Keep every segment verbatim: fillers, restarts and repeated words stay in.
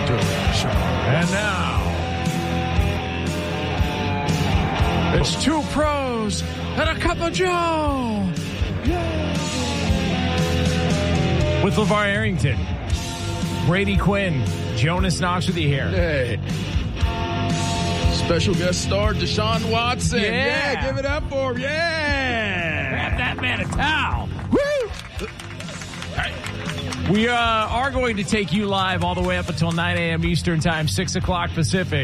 Sterling Show. And now, it's two pros and a cup of Joe. Yay. With LeVar Arrington, Brady Quinn, Jonas Knox with you here. Hey. Special guest star Deshaun Watson. Yeah. yeah, give it up for him. Yeah. Grab that man a towel. Woo! We uh, are going to take you live all the way up until nine a.m. Eastern Time, six o'clock Pacific.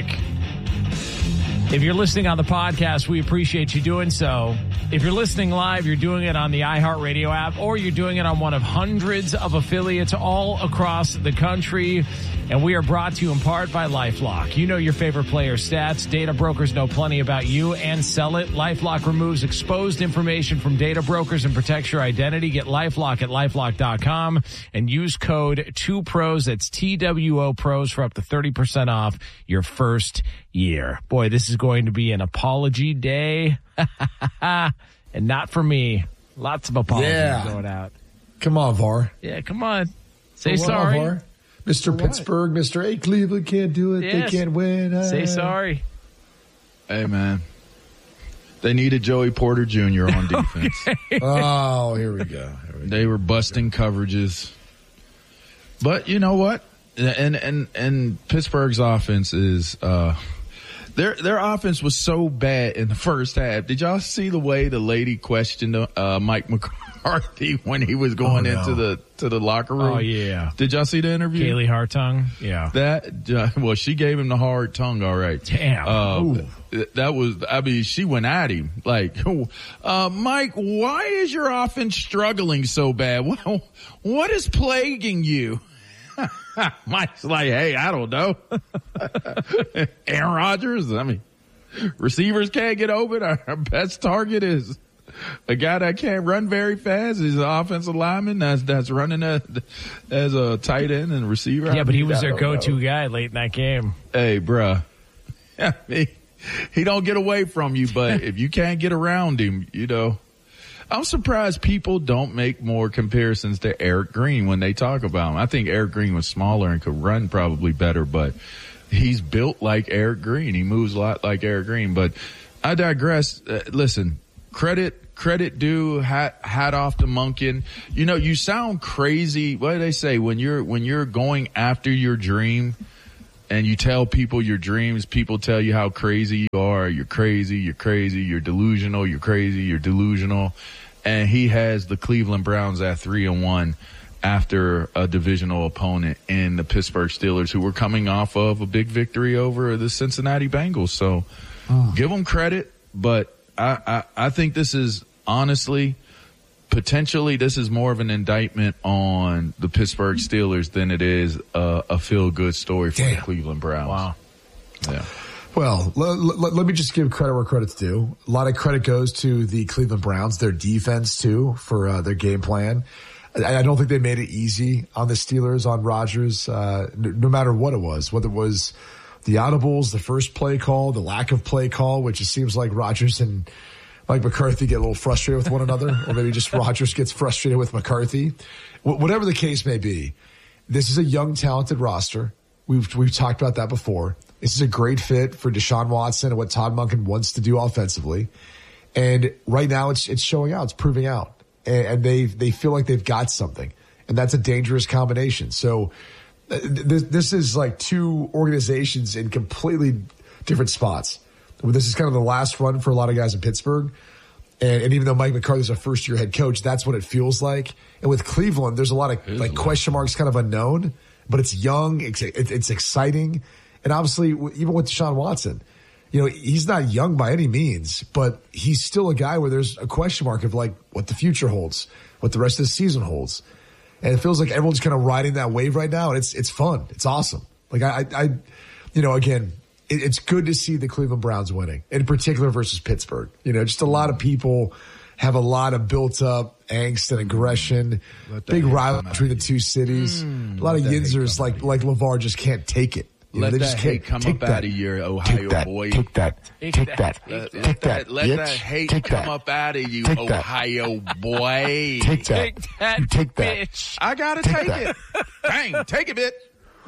If you're listening on the podcast, we appreciate you doing so. If you're listening live, you're doing it on the iHeartRadio app, or you're doing it on one of hundreds of affiliates all across the country. And we are brought to you in part by LifeLock. You know your favorite player stats. Data brokers know plenty about you and sell it. LifeLock removes exposed information from data brokers and protects your identity. Get LifeLock at LifeLock dot com and use code two pros. That's T W O pros for up to thirty percent off your first year. Boy, this is going to be an apology day. And not for me. Lots of apologies yeah. going out. Come on, V A R. Yeah, come on. Say Come sorry. On, V A R. Mister Pittsburgh, Mister A. Cleveland can't do it. Yes. They can't win. Uh, Say sorry. Hey, man. They needed Joey Porter Junior on defense. Okay. Oh, here we go. Here we They go. were busting coverages. But you know what? And and and Pittsburgh's offense is uh their their offense was so bad in the first half. Did y'all see the way the lady questioned uh Mike McCarthy when he was going Oh, no. into the to the locker room? Oh, yeah. Did y'all see the interview? Kaylee Hartung. Yeah. That uh, well, she gave him the hard tongue. All right. Damn. Uh, th- that was. I mean, she went at him like, uh, Mike. Why is your offense struggling so bad? Well, what is plaguing you? Mike's like, hey, I don't know. Aaron Rodgers. I mean, receivers can't get open. Our, our best target is a guy that can't run very fast. He's an offensive lineman that's that's running a, as a tight end and receiver. Yeah, I but he mean, was I their don't go-to know. guy late in that game. Hey, bruh. he, he don't get away from you, but if you can't get around him, you know. I'm surprised people don't make more comparisons to Eric Green when they talk about him. I think Eric Green was smaller and could run probably better, but he's built like Eric Green. He moves a lot like Eric Green. But I digress. Uh, listen, credit, credit due, hat, hat off to Monken. You know, you sound crazy. What do they say? When you're, when you're going after your dream and you tell people your dreams, people tell you how crazy you are. You're crazy. You're crazy. You're delusional. You're crazy. You're delusional. And he has the Cleveland Browns at three and one after a divisional opponent in the Pittsburgh Steelers, who were coming off of a big victory over the Cincinnati Bengals. So oh. give them credit. But I, I, I think this is honestly, potentially, this is more of an indictment on the Pittsburgh Steelers than it is a, a feel-good story for Damn. the Cleveland Browns. Wow. Yeah. Well, l- l- let me just give credit where credit's due. A lot of credit goes to the Cleveland Browns, their defense too, for uh, their game plan. I, I don't think they made it easy on the Steelers, on Rodgers, uh, n- no matter what it was, whether it was the audibles, the first play call, the lack of play call, which it seems like Rodgers and Mike McCarthy get a little frustrated with one another, or maybe just Rodgers gets frustrated with McCarthy. W- whatever the case may be, this is a young, talented roster. We've we've talked about that before. This is a great fit for Deshaun Watson and what Todd Monken wants to do offensively. And right now it's it's showing out. It's proving out. And, and they they feel like they've got something. And that's a dangerous combination. So uh, this, this is like two organizations in completely different spots. This is kind of the last run for a lot of guys in Pittsburgh. And, and even though Mike McCarthy's a first-year head coach, that's what it feels like. And with Cleveland, there's a lot of like question marks kind of unknown. But it's young. It's, it's exciting. And obviously, even with Deshaun Watson, you know, he's not young by any means, but he's still a guy where there's a question mark of like what the future holds, what the rest of the season holds. And it feels like everyone's kind of riding that wave right now. And it's, it's fun. It's awesome. Like I, I, you know, again, it, it's good to see the Cleveland Browns winning, in particular versus Pittsburgh. You know, just a lot of people have a lot of built up angst and aggression, big rivalry between the two cities. Mm, a lot of yinzers like, like LeVar just can't take it. You let know, that hate come up that. out of your Ohio take that, boy. Take that. Take, take that. that. Let, take let that. that. Let bitch. that hate take come that. up out of you, take Ohio that. boy. Take that. Take that. You take that. Bitch. I gotta take, take that. it. Dang, take it, bitch.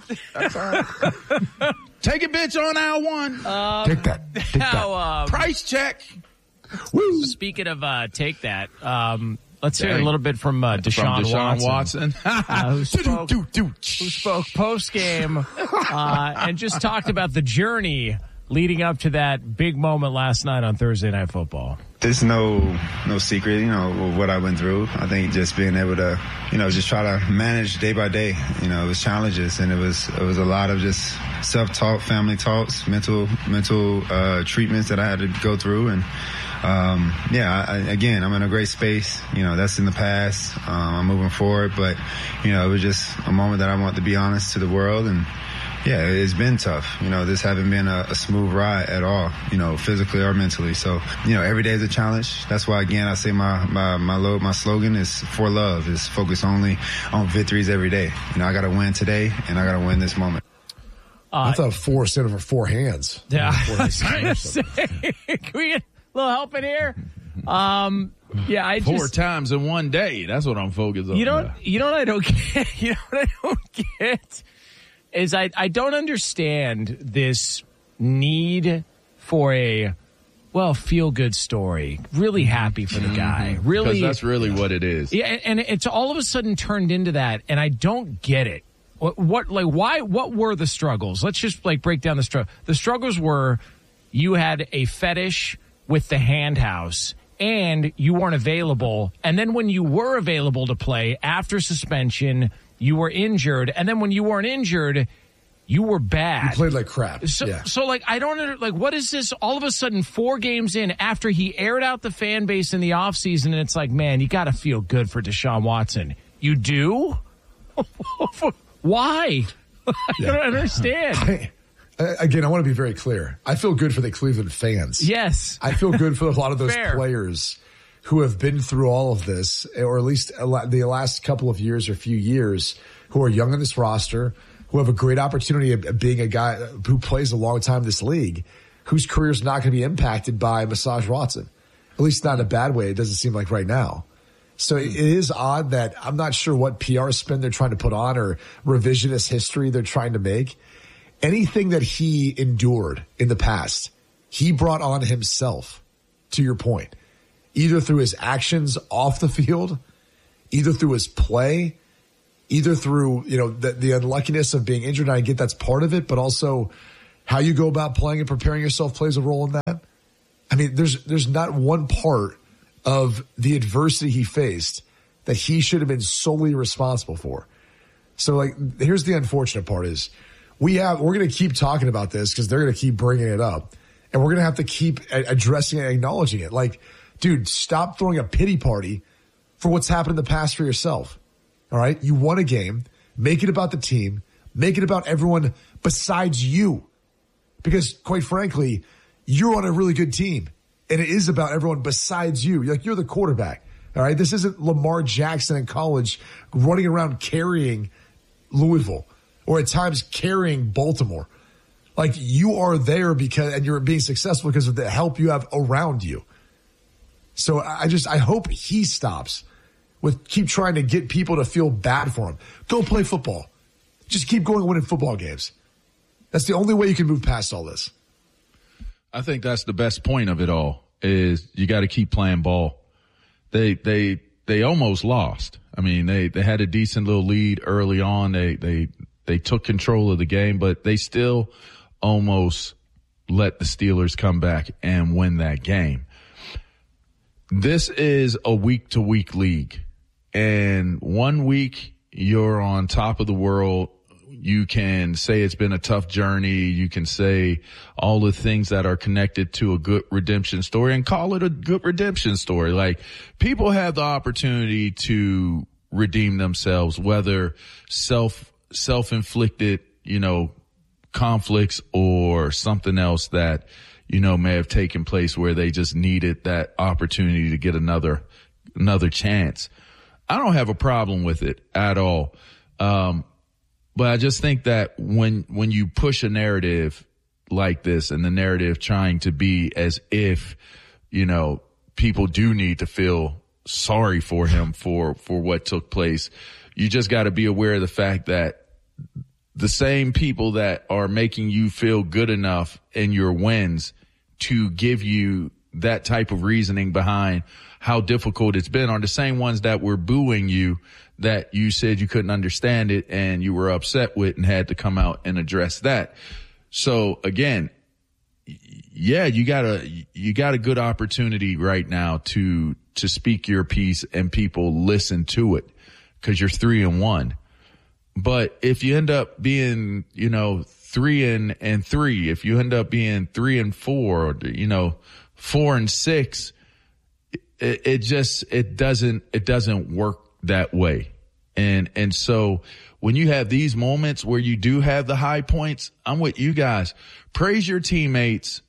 That's all right. Take it, bitch, on aisle one. Um, take that. Take now, that. Um, Price check. Woo. Speaking of uh, take that, um, let's Dang. hear a little bit from uh, Deshaun, from Deshaun Watson, Watson uh, who spoke, who spoke post-game uh, and just talked about the journey leading up to that big moment last night on Thursday Night Football. There's no no secret, you know, what I went through. I think just being able to, you know, just try to manage day by day. You know, it was challenges, and it was it was a lot of just self-talk, family talks, mental mental uh, treatments that I had to go through, and um, yeah, I, again, I'm in a great space. You know, that's in the past. Um, I'm moving forward, but you know, it was just a moment that I want to be honest to the world. And yeah, it's been tough. You know, this hasn't been a, a smooth ride at all, you know, physically or mentally. So, you know, every day is a challenge. That's why, again, I say my, my, my, low, my slogan is for love, is focus only on victories every day. You know, I got to win today, and I got to win this moment. Uh, I thought four instead of four hands. Yeah. Can we get a little help in here? Um, yeah, I Four just, times in one day. That's what I'm focused on. You know, you know what I don't get? You know what I don't get? Is I, I don't understand this need for a, well, feel-good story. Really happy for the guy. Really, because that's really what it is. Yeah, and it's all of a sudden turned into that, and I don't get it. What, what like, why, what were the struggles? Let's just, like, break down the struggle. The struggles were you had a fetish with the hand house, and you weren't available. And then when you were available to play after suspension, you were injured, and then when you weren't injured, you were bad. You played like crap. So, yeah. so like, I don't under, like, what is this? All of a sudden, four games in, after he aired out the fan base in the offseason, and it's like, man, you got to feel good for Deshaun Watson. You do? Why? I Yeah. don't understand. I, again, I want to be very clear. I feel good for the Cleveland fans. Yes. I feel good for a lot of those Fair. players who have been through all of this, or at least the last couple of years or few years, who are young in this roster, who have a great opportunity of being a guy who plays a long time in this league, whose career is not going to be impacted by Massage Watson. At least not in a bad way. It doesn't seem like right now. So it is odd that I'm not sure what P R spin they're trying to put on or revisionist history they're trying to make. Anything that he endured in the past, he brought on himself, to your point. Either through his actions off the field, either through his play, either through, you know, the, the unluckiness of being injured. And I get that's part of it, but also how you go about playing and preparing yourself plays a role in that. I mean, there's there's not one part of the adversity he faced that he should have been solely responsible for. So, like, here's the unfortunate part is we have we're going to keep talking about this because they're going to keep bringing it up, and we're going to have to keep addressing and acknowledging it. Like, dude, stop throwing a pity party for what's happened in the past for yourself. All right? You won a game. Make it about the team. Make it about everyone besides you. Because, quite frankly, you're on a really good team. And it is about everyone besides you. Like, you're the quarterback. All right? This isn't Lamar Jackson in college running around carrying Louisville or at times carrying Baltimore. Like, you are there because, and you're being successful because of the help you have around you. So I just, I hope he stops with keep trying to get people to feel bad for him. Go play football. Just keep going and winning football games. That's the only way you can move past all this. I think that's the best point of it all is you got to keep playing ball. They, they, they almost lost. I mean, they, they had a decent little lead early on. They, they, they took control of the game, but they still almost let the Steelers come back and win that game. This is a week-to-week league, and one week you're on top of the world. You can say it's been a tough journey. You can say all the things that are connected to a good redemption story and call it a good redemption story. Like, people have the opportunity to redeem themselves, whether self, self-inflicted, you know, conflicts or something else that, you know, may have taken place where they just needed that opportunity to get another, another chance. I don't have a problem with it at all. Um, but I just think that when, when you push a narrative like this and the narrative trying to be as if, you know, people do need to feel sorry for him for, for what took place, you just got to be aware of the fact that the same people that are making you feel good enough in your wins to give you that type of reasoning behind how difficult it's been are the same ones that were booing you, that you said you couldn't understand it and you were upset with and had to come out and address that. So again, yeah, you got a, you got a good opportunity right now to, to speak your piece and people listen to it because you're three and one. But if you end up being, you know, three and, and three, if you end up being three and four, or, you know, four and six, it, it just, it doesn't, it doesn't work that way. And, and so when you have these moments where you do have the high points, I'm with you guys. Praise your teammates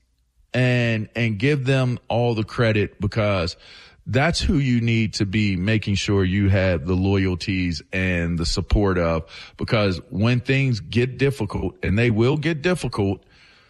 and, and give them all the credit, because that's who you need to be making sure you have the loyalties and the support of, because when things get difficult, and they will get difficult,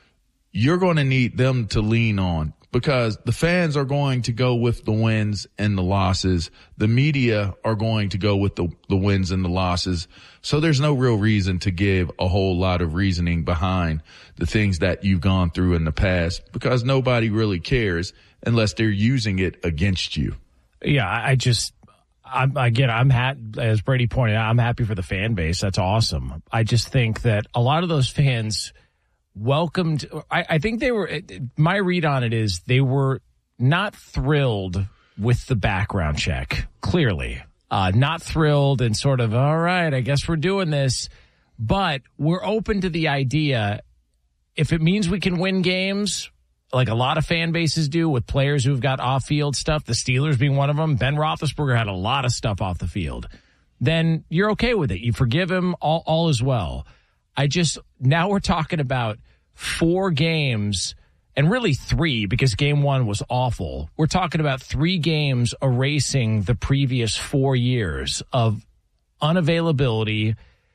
you're going to need them to lean on, because the fans are going to go with the wins and the losses. The media are going to go with the, the wins and the losses. So there's no real reason to give a whole lot of reasoning behind the things that you've gone through in the past, because nobody really cares unless they're using it against you. Yeah, I just, I'm, again, I'm ha- as Brady pointed out, I'm happy for the fan base. That's awesome. I just think that a lot of those fans welcomed, I, I think they were, my read on it is they were not thrilled with the background check, clearly. Uh, not thrilled and sort of, all right, I guess we're doing this. But we're open to the idea, if it means we can win games, like a lot of fan bases do with players who've got off-field stuff, the Steelers being one of them. Ben Roethlisberger had a lot of stuff off the field. Then you're okay with it. You forgive him, all, all is well. I just, now we're talking about four games, and really three, because game one was awful. We're talking about three games erasing the previous four years of unavailability,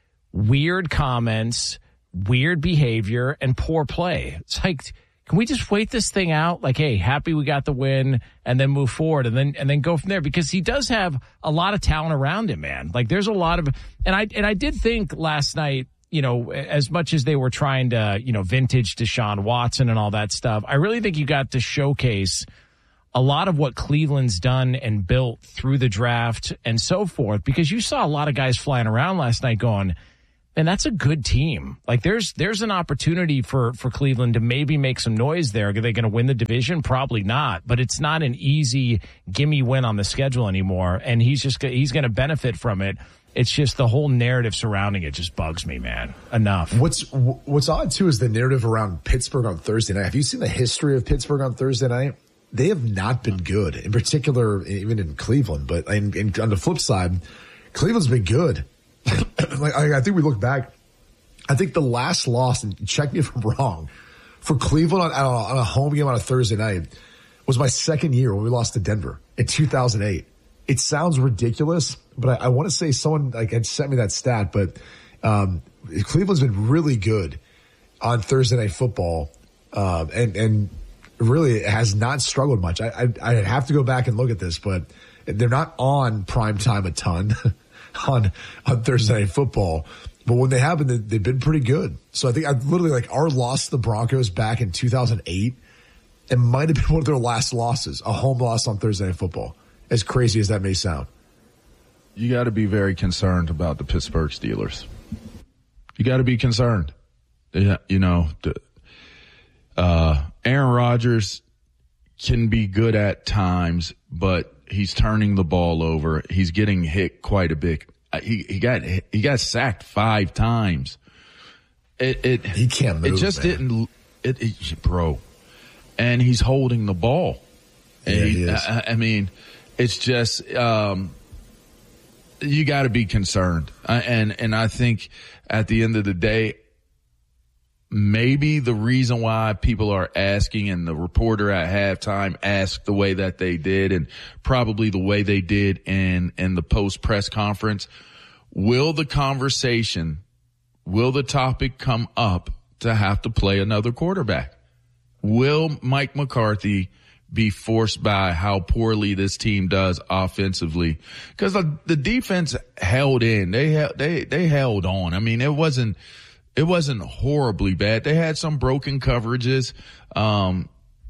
weird comments, weird behavior, and poor play. It's like, can we just wait this thing out? Like, hey, happy we got the win, and then move forward, and then and then go from there. Because he does have a lot of talent around him, man. Like, there's a lot of, and I and I did think last night, you know, as much as they were trying to, you know, vintage Deshaun Watson and all that stuff, I really think you got to showcase a lot of what Cleveland's done and built through the draft and so forth. Because you saw a lot of guys flying around last night going, and that's a good team. Like, there's there's an opportunity for, for Cleveland to maybe make some noise there. Are they going to win the division? Probably not. But it's not an easy gimme win on the schedule anymore. And he's just he's going to benefit from it. It's just the whole narrative surrounding it just bugs me, man. Enough. What's what's odd too is the narrative around Pittsburgh on Thursday night. Have you seen the history of Pittsburgh on Thursday night? They have not been good, in particular, even in Cleveland. But in, in, on the flip side, Cleveland's been good. Like, I, I think we look back, I think the last loss, and check me if I'm wrong, for Cleveland on, on a home game on a Thursday night was my second year when we lost to Denver in two thousand eight. It sounds ridiculous, but I, I want to say someone like had sent me that stat, but um, Cleveland's been really good on Thursday Night Football, uh, and and really has not struggled much. I, I I have to go back and look at this, but they're not on prime time a ton. on on Thursday Night Football. But when they have been, they, they've been pretty good. So I think I literally, like, our loss to the Broncos back in two thousand eight, it might have been one of their last losses, a home loss on Thursday Night Football, as crazy as that may sound. You got to be very concerned about the Pittsburgh Steelers. You got to be concerned. You know, uh, Aaron Rodgers can be good at times, but he's turning the ball over. He's getting hit quite a bit. He he got he got sacked five times. It it he can't move. It just man. didn't. It, it bro, and he's holding the ball. Yeah, he, he is. I, I mean, it's just um, you got to be concerned, uh, and and I think at the end of the day, maybe the reason why people are asking, and the reporter at halftime asked the way that they did, and probably the way they did in, in the post press conference, will the conversation, will the topic come up to have to play another quarterback? Will Mike McCarthy be forced by how poorly this team does offensively? Because the, the defense held in. They, they, they held on. I mean, it wasn't, It wasn't horribly bad. They had some broken coverages. Um,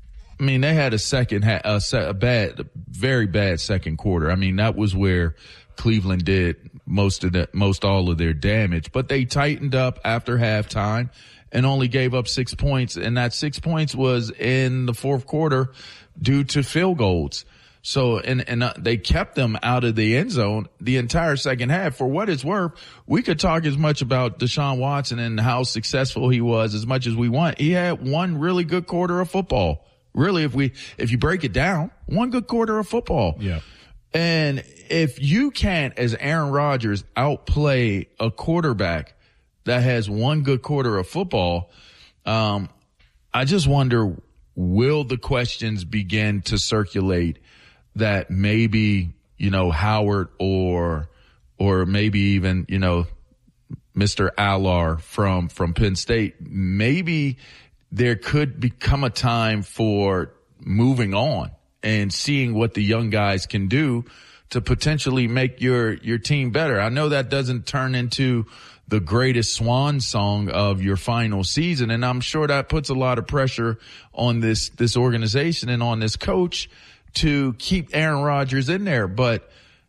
I mean, they had a second, ha- a, se- a bad, very bad second quarter. I mean, that was where Cleveland did most of the, most all of their damage, but they tightened up after halftime and only gave up six points. And that six points was in the fourth quarter due to field goals. So, and, and uh, they kept them out of the end zone the entire second half. For what it's worth, we could talk as much about Deshaun Watson and how successful he was as much as we want. He had one really good quarter of football. Really, if we, if you break it down, one good quarter of football. Yeah. And if you can't, as Aaron Rodgers, outplay a quarterback that has one good quarter of football, um, I just wonder, will the questions begin to circulate that maybe, you know, Howard or, or maybe even, you know, Mister Allar from, from Penn State, maybe there could become a time for moving on and seeing what the young guys can do to potentially make your, your team better. I know that doesn't turn into the greatest swan song of your final season, and I'm sure that puts a lot of pressure on this, this organization and on this coach to keep Aaron Rodgers in there. But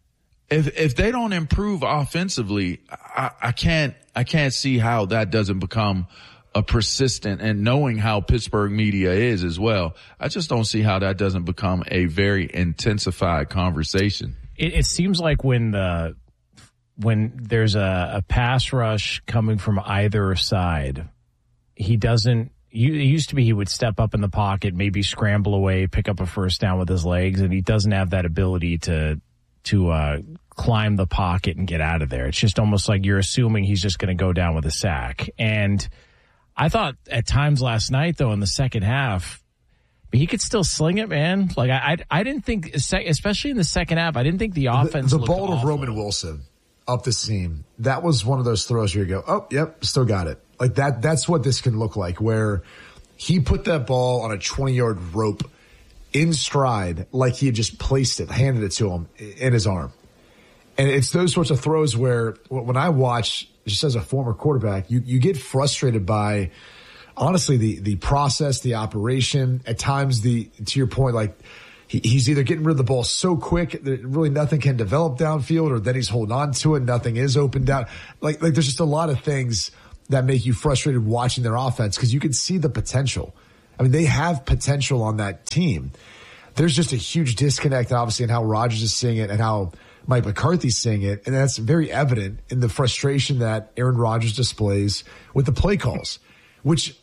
if, if they don't improve offensively, I, I can't, I can't see how that doesn't become a persistent, and knowing how Pittsburgh media is as well, I just don't see how that doesn't become a very intensified conversation. It, it seems like when the, when there's a, a pass rush coming from either side, he doesn't, you, it used to be he would step up in the pocket, maybe scramble away, pick up a first down with his legs, and he doesn't have that ability to, to, uh, climb the pocket and get out of there. It's just almost like you're assuming he's just going to go down with a sack. And I thought at times last night, though, in the second half, he could still sling it, man. Like, I, I, I didn't think, especially in the second half, I didn't think the offense The, the looked ball of awful. Roman Wilson up the seam, that was one of those throws where you go, oh, yep, still got it. Like, that. that's what this can look like, where he put that ball on a twenty-yard rope in stride like he had just placed it, handed it to him in his arm. And it's those sorts of throws where when I watch, just as a former quarterback, you, you get frustrated by, honestly, the, the process, the operation, at times the, to your point, like he, he's either getting rid of the ball so quick that really nothing can develop downfield, or then he's holding on to it. Nothing is open down. Like, like there's just a lot of things that make you frustrated watching their offense, because you can see the potential. I mean, they have potential on that team. There's just a huge disconnect, obviously, in how Rodgers is seeing it and how Mike McCarthy's seeing it, and that's very evident in the frustration that Aaron Rodgers displays with the play calls, which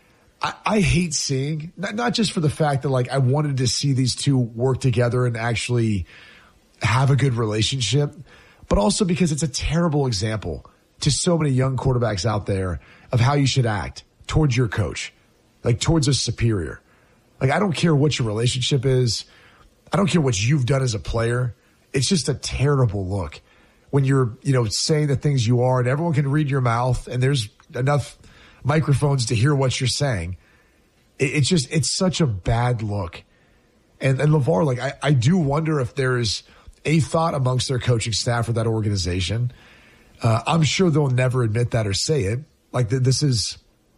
I, I hate seeing, not, not just for the fact that, like, I wanted to see these two work together and actually have a good relationship, but also because it's a terrible example to so many young quarterbacks out there of how you should act towards your coach, like towards a superior. Like, I don't care what your relationship is. I don't care what you've done as a player. It's just a terrible look when you're, you know, saying the things you are and everyone can read your mouth and there's enough microphones to hear what you're saying. It, it's just, it's such a bad look. And, and LeVar, like, I, I do wonder if there's a thought amongst their coaching staff or that organization. Uh, I'm sure they'll never admit that or say it. Like, th- this is,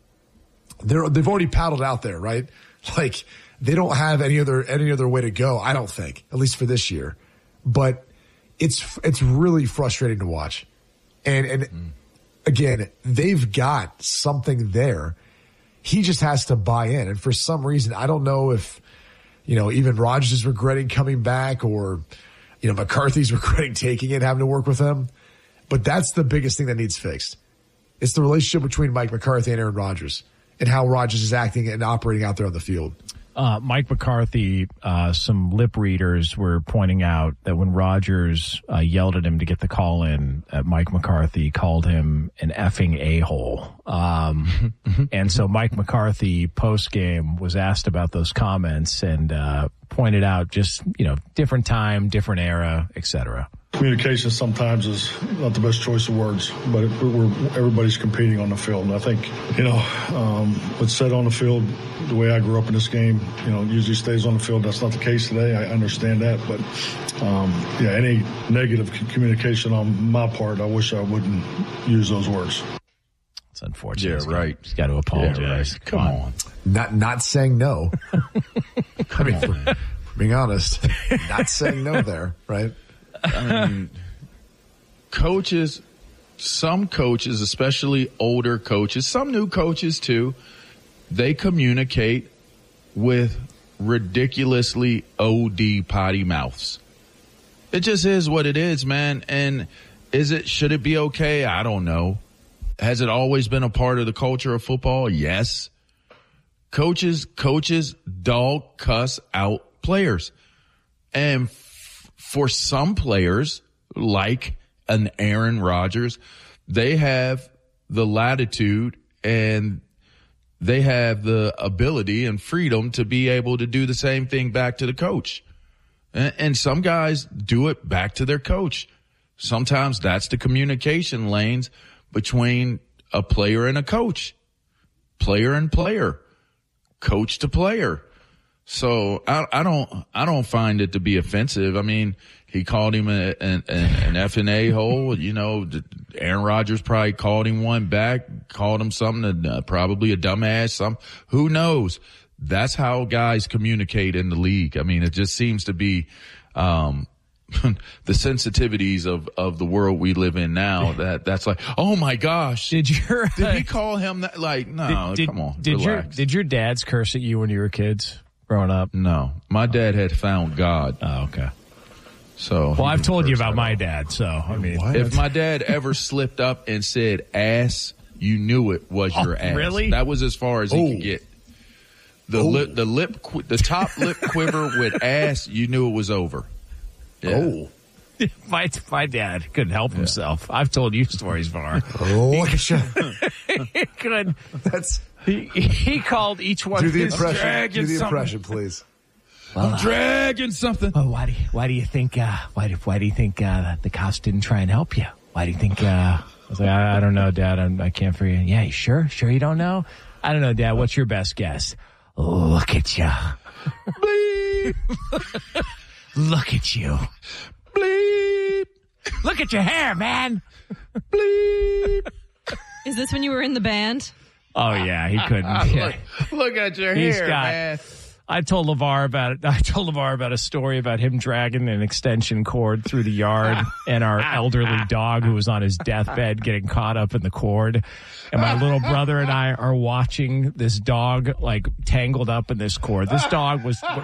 they're, they've already paddled out there, right? Like, they don't have any other, any other way to go, I don't think, at least for this year. But it's it's really frustrating to watch. And and mm. again, they've got something there. He just has to buy in. And for some reason, I don't know if, you know, even Rodgers is regretting coming back, or, you know, McCarthy's regretting taking it, having to work with him. But that's the biggest thing that needs fixed. It's the relationship between Mike McCarthy and Aaron Rodgers, and how Rodgers is acting and operating out there on the field. Uh, Mike McCarthy, uh, some lip readers were pointing out that when Rodgers uh, yelled at him to get the call in, uh, Mike McCarthy called him an effing a-hole. Um, and so Mike McCarthy post-game was asked about those comments and uh, pointed out just, you know, different time, different era, et cetera. Communication sometimes is not the best choice of words, but it, we're, everybody's competing on the field. And I think, you know, um, what's said on the field, the way I grew up in this game, you know, usually stays on the field. That's not the case today. I understand that. But, um, yeah, any negative communication on my part, I wish I wouldn't use those words. It's unfortunate. Yeah, right. He's got to apologize. Yeah, right. Come on. Not not saying no. I mean, for, for being honest, not saying no there, right? I mean, coaches, some coaches, especially older coaches, some new coaches too, they communicate with ridiculously O D potty mouths. It just is what it is, man. And is it, should it be okay? I don't know. Has it always been a part of the culture of football? Yes. Coaches, coaches dog cuss out players. And f- for some players, like an Aaron Rodgers, they have the latitude and they have the ability and freedom to be able to do the same thing back to the coach. And, and some guys do it back to their coach. Sometimes that's the communication lanes between a player and a coach, player and player, coach to player. So I, I don't, I don't find it to be offensive. I mean, he called him a, an, an effing a-hole. You know, Aaron Rodgers probably called him one back, called him something, uh, probably a dumbass, some, who knows? That's how guys communicate in the league. I mean, it just seems to be, um, the sensitivities of, of the world we live in now, that that's like, oh my gosh. Did your, did he call him that? Like, no, did, did, come on. Did your, relax. did your dads curse at you when you were kids growing up? No, my dad had found God. Oh, okay. So, well, I've told you about my dad. So, I mean, What? if my dad ever slipped up and said ass, you knew it was Oh, your ass. really? That was as far as he Oh. could get. The Oh. lip, the lip, qui- the top lip quiver with ass, you knew it was over. Yeah. Oh, my my dad couldn't help himself. I've told you stories, Var. look at you. he could. That's He, he called each one do of the his impression. dragging Do the something. impression, please. I'm dragging something. Oh, why do you, why do you think uh, why do why do you think uh, the cops didn't try and help you? Why do you think? Uh, I was like, I, I don't know, Dad. I'm, I can't figure. it. Yeah, you sure? Sure you don't know? I don't know, Dad. What's your best guess? Look at you. Bleep, Look at you. bleep, Look at your hair, man. bleep. Is this when you were in the band? Oh yeah, he couldn't. Yeah. Look, look at your He's hair, got- man. I told LeVar about it. I told LeVar about a story about him dragging an extension cord through the yard and our elderly dog who was on his deathbed getting caught up in the cord. And my little brother and I are watching this dog like tangled up in this cord. This dog was